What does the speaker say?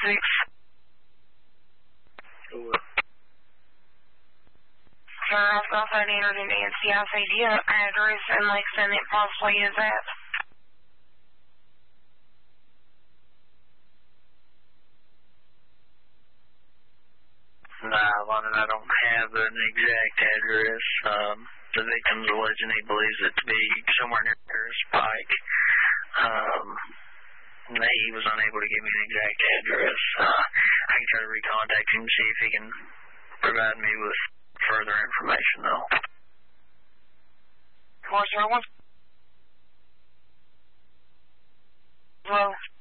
Sure. Sir, I've got that entered in NCICD address, and they send it possibly is that. Nah, London, I don't have an exact address. The victim's alleging he believes it to be somewhere near Harris Pike. He was unable to give me an exact address. I can try to recontact him, see if he can provide me with further information, though. Of course, sir. Well,